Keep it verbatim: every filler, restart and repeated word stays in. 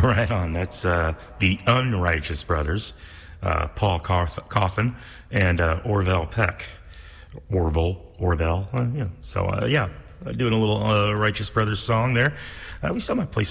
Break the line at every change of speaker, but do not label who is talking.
Right on. That's uh, the Unrighteous Brothers, uh, Paul Cawth- Cawthon and uh, Orville Peck. Orville, Orville. Uh, yeah. So, uh, yeah, uh, doing a little uh, Righteous Brothers song there. Uh, we still might play some